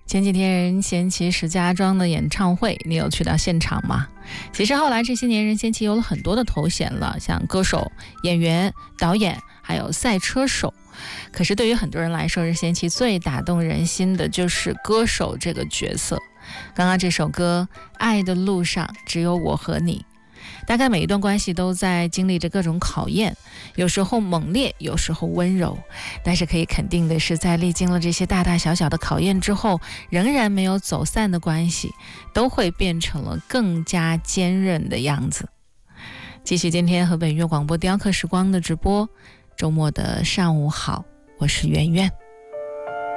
前几天任贤齐石家庄的演唱会，你有去到现场吗？其实后来这些年任贤齐有了很多的头衔了，像歌手、演员、导演，还有赛车手。可是对于很多人来说，任贤齐最打动人心的就是歌手这个角色。刚刚这首歌《爱的路上只有我和你》，大概每一段关系都在经历着各种考验，有时候猛烈，有时候温柔，但是可以肯定的是，在历经了这些大大小小的考验之后，仍然没有走散的关系，都会变成了更加坚韧的样子。继续今天和北岳广播雕刻时光的直播，周末的上午好，我是圆圆。